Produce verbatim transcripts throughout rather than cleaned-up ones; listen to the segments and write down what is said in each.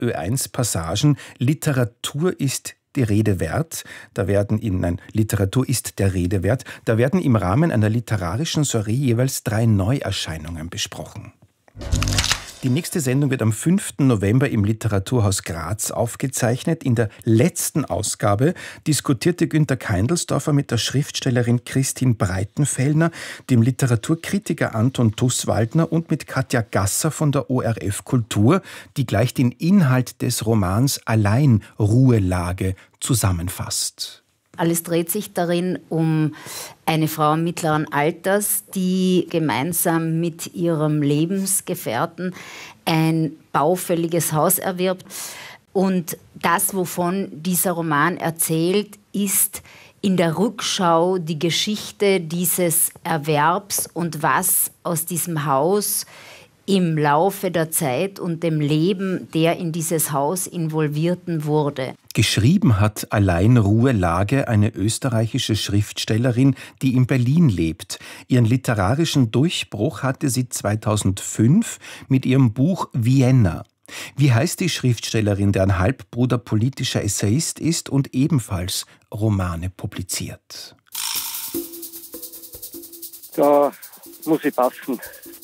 Ö eins Passagen Literatur ist die Rede wert. Da werden in, nein, Literatur ist der Rede wert. Da werden im Rahmen einer literarischen Soiree jeweils drei Neuerscheinungen besprochen. Die nächste Sendung wird am fünften November im Literaturhaus Graz aufgezeichnet. In der letzten Ausgabe diskutierte Günter Keindelsdorfer mit der Schriftstellerin Christine Breitenfellner, dem Literaturkritiker Anton Tusswaldner und mit Katja Gasser von der O R F Kultur, die gleich den Inhalt des Romans Allein Ruhelage zusammenfasst. Alles dreht sich darin um eine Frau mittleren Alters, die gemeinsam mit ihrem Lebensgefährten ein baufälliges Haus erwirbt. Und das, wovon dieser Roman erzählt, ist in der Rückschau die Geschichte dieses Erwerbs und was aus diesem Haus im Laufe der Zeit und dem Leben der in dieses Haus Involvierten wurde. Geschrieben hat Allein Ruhelage eine österreichische Schriftstellerin, die in Berlin lebt. Ihren literarischen Durchbruch hatte sie zweitausendfünf mit ihrem Buch Vienna. Wie heißt die Schriftstellerin, deren Halbbruder politischer Essayist ist und ebenfalls Romane publiziert? Da muss ich passen.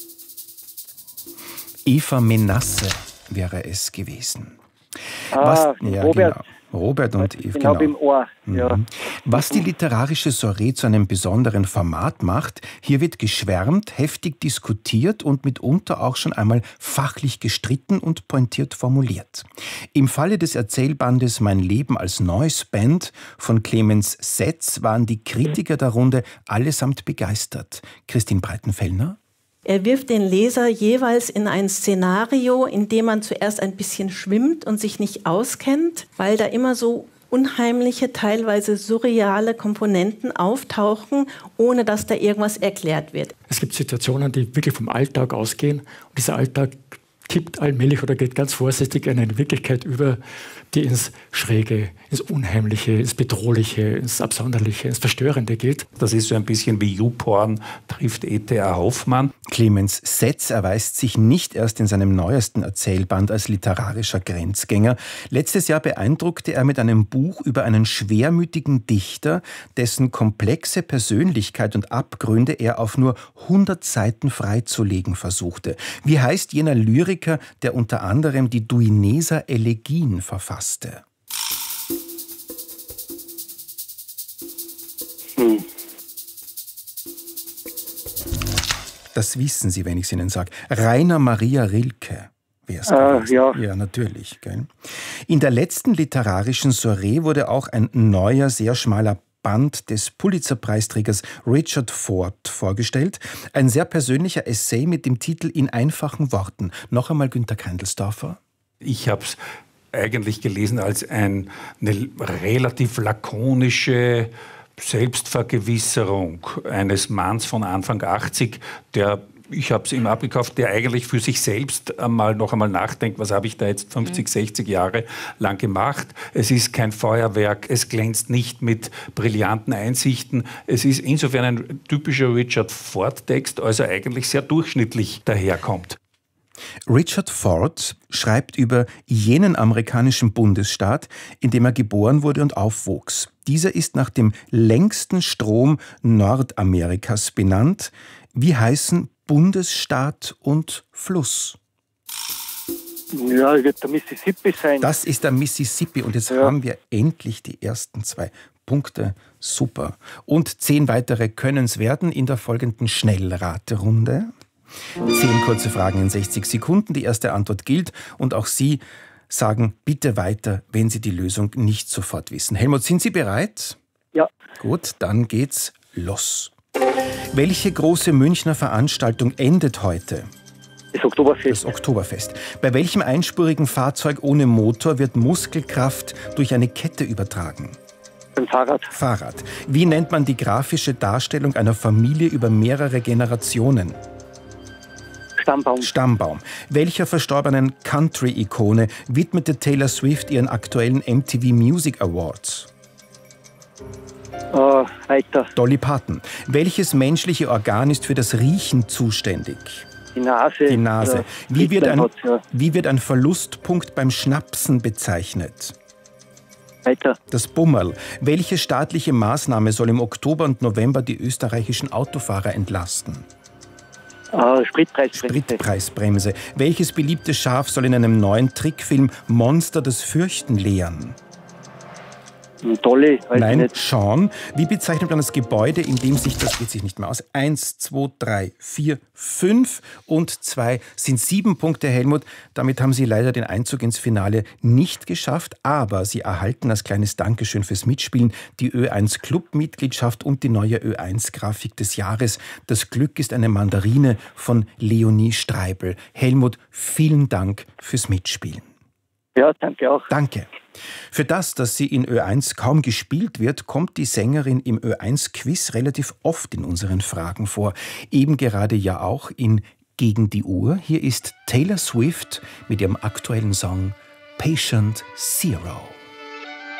Eva Menasse wäre es gewesen. Ah, Was, ja, Robert. Genau. Robert und Eva. Genau, im Ohr. Ja. Mhm. Was die literarische Soiree zu einem besonderen Format macht, hier wird geschwärmt, heftig diskutiert und mitunter auch schon einmal fachlich gestritten und pointiert formuliert. Im Falle des Erzählbandes Mein Leben als Noise Band von Clemens Setz waren die Kritiker der Runde allesamt begeistert. Christine Breitenfellner? Er wirft den Leser jeweils in ein Szenario, in dem man zuerst ein bisschen schwimmt und sich nicht auskennt, weil da immer so unheimliche, teilweise surreale Komponenten auftauchen, ohne dass da irgendwas erklärt wird. Es gibt Situationen, die wirklich vom Alltag ausgehen und dieser Alltag kippt allmählich oder geht ganz vorsichtig in eine Wirklichkeit über, die ins Schräge, ins Unheimliche, ins Bedrohliche, ins Absonderliche, ins Verstörende geht. Das ist so ein bisschen wie YouPorn trifft E T A Hoffmann. Clemens Setz erweist sich nicht erst in seinem neuesten Erzählband als literarischer Grenzgänger. Letztes Jahr beeindruckte er mit einem Buch über einen schwermütigen Dichter, dessen komplexe Persönlichkeit und Abgründe er auf nur hundert Seiten freizulegen versuchte. Wie heißt jener Lyriker, der unter anderem die Duineser Elegien verfasste? Hm. Das wissen Sie, wenn ich es Ihnen sage. Rainer Maria Rilke wäre es Ah, gewesen. ja. Ja, natürlich. Gell? In der letzten literarischen Soiree wurde auch ein neuer, sehr schmaler Band des Pulitzer-Preisträgers Richard Ford vorgestellt. Ein sehr persönlicher Essay mit dem Titel In einfachen Worten. Noch einmal Günter Keindelsdorfer. Ich habe es eigentlich gelesen als ein, eine relativ lakonische Selbstvergewisserung eines Manns von Anfang achtzig, der, ich habe es ihm abgekauft, der eigentlich für sich selbst einmal noch einmal nachdenkt, was habe ich da jetzt fünfzig, sechzig Jahre lang gemacht. Es ist kein Feuerwerk, es glänzt nicht mit brillanten Einsichten. Es ist insofern ein typischer Richard Ford-Text, also eigentlich sehr durchschnittlich daherkommt. Richard Ford schreibt über jenen amerikanischen Bundesstaat, in dem er geboren wurde und aufwuchs. Dieser ist nach dem längsten Strom Nordamerikas benannt. Wie heißen Bundesstaat und Fluss? Ja, wird der Mississippi sein. Das ist der Mississippi und jetzt ja. haben wir endlich die ersten zwei Punkte. Super. Und zehn weitere können es werden in der folgenden Schnellraterunde. Zehn kurze Fragen in sechzig Sekunden. Die erste Antwort gilt und auch Sie sagen bitte weiter, wenn Sie die Lösung nicht sofort wissen. Helmut, sind Sie bereit? Ja. Gut, dann geht's los. Welche große Münchner Veranstaltung endet heute? Das Oktoberfest. Das Oktoberfest. Bei welchem einspurigen Fahrzeug ohne Motor wird Muskelkraft durch eine Kette übertragen? Beim Fahrrad. Fahrrad. Wie nennt man die grafische Darstellung einer Familie über mehrere Generationen? Stammbaum. Stammbaum. Welcher verstorbenen Country-Ikone widmete Taylor Swift ihren aktuellen M T V Music Awards? Äh, weiter. Dolly Parton. Welches menschliche Organ ist für das Riechen zuständig? Die Nase. Die Nase. Wie wird, ein, hat, ja. wie wird ein Verlustpunkt beim Schnapsen bezeichnet? Weiter. Das Bummerl. Welche staatliche Maßnahme soll im Oktober und November die österreichischen Autofahrer entlasten? Uh, Spritpreisbremse. Spritpreisbremse. Welches beliebte Schaf soll in einem neuen Trickfilm Monster das Fürchten lehren? Dolly, weiß Nein, ich nicht. Sean. Wie bezeichnet man das Gebäude, in dem sich, das geht sich nicht mehr aus, eins, zwei, drei, vier, fünf und zwei sind sieben Punkte, Helmut. Damit haben Sie leider den Einzug ins Finale nicht geschafft, aber Sie erhalten als kleines Dankeschön fürs Mitspielen die Ö eins Club-Mitgliedschaft und die neue Ö eins Grafik des Jahres. Das Glück ist eine Mandarine von Leonie Streibel. Helmut, vielen Dank fürs Mitspielen. Ja, danke auch. Danke. Für das, dass sie in Ö eins kaum gespielt wird, kommt die Sängerin im Ö eins Quiz relativ oft in unseren Fragen vor. Eben gerade ja auch in Gegen die Uhr. Hier ist Taylor Swift mit ihrem aktuellen Song Patient Zero.